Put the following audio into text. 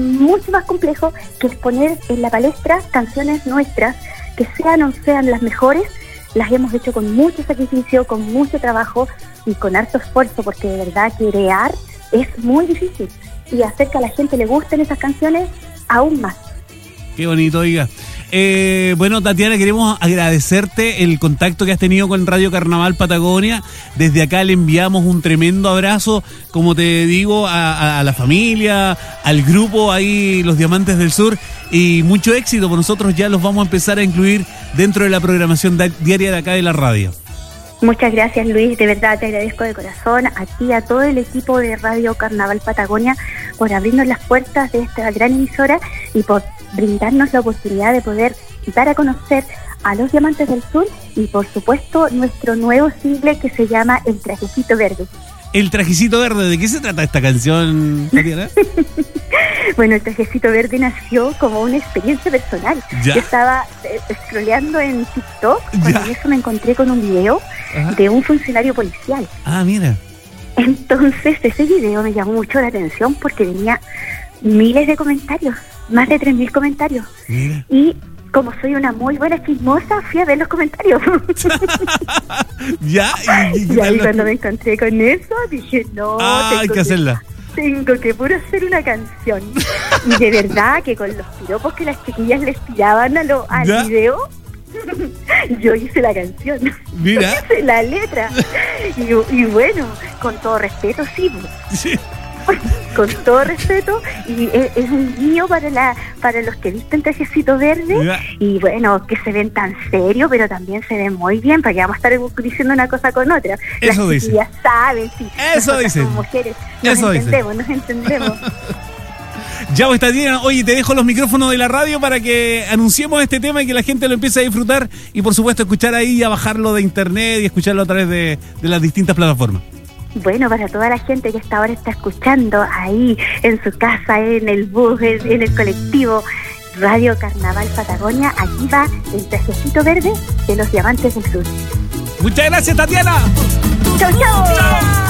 mucho más complejo, que es poner en la palestra canciones nuestras, que sean o no sean las mejores. Las hemos hecho con mucho sacrificio, con mucho trabajo y con harto esfuerzo, porque de verdad crear es muy difícil, y hacer que a la gente le gusten esas canciones aún más. Qué bonito, oiga. Bueno, Tatiana, queremos agradecerte el contacto que has tenido con Radio Carnaval Patagonia. Desde acá le enviamos un tremendo abrazo, como te digo, a la familia, al grupo ahí, los Diamantes del Sur, y mucho éxito, porque nosotros ya los vamos a empezar a incluir dentro de la programación diaria de acá de la radio. Muchas gracias, Luis, de verdad te agradezco de corazón a ti, a todo el equipo de Radio Carnaval Patagonia, por abrirnos las puertas de esta gran emisora y por brindarnos la oportunidad de poder dar a conocer a los Diamantes del Sur y, por supuesto, nuestro nuevo single que se llama El Trajecito Verde. El Trajecito Verde, ¿de qué se trata esta canción, Tatiana? Bueno, El Trajecito Verde nació como una experiencia personal. ¿Ya? Yo estaba scrolleando en TikTok, cuando en eso me encontré con un video de un funcionario policial. Ah, mira. Entonces ese video me llamó mucho la atención porque tenía miles de comentarios, más de 3.000 comentarios. Mira. Y como soy una muy buena chismosa, fui a ver los comentarios. ¿Ya? Y ahí cuando me encontré con eso, dije, no, hay que hacerla. Tengo que puro hacer una canción. Y de verdad que con los piropos que las chiquillas les tiraban al video, yo hice la canción. Mira. Hice la letra. Y bueno, con todo respeto, sí. Con todo respeto, y es un guiño para los que visten trajecito verde. Mira. Y bueno, que se ven tan serios, pero también se ven muy bien, para que vamos a estar diciendo una cosa con otra. Eso las chiquillas saben, sí. Eso dicen. Como mujeres, nos entendemos. Ya, pues, Tatiana, oye, te dejo los micrófonos de la radio para que anunciemos este tema y que la gente lo empiece a disfrutar y, por supuesto, escuchar ahí, a bajarlo de internet y escucharlo a través de las distintas plataformas. Bueno, para toda la gente que hasta ahora está escuchando ahí en su casa, en el bus, en el colectivo, Radio Carnaval Patagonia, aquí va El Trajecito Verde de los Diamantes del Sur. Muchas gracias, Tatiana. Chau, chau.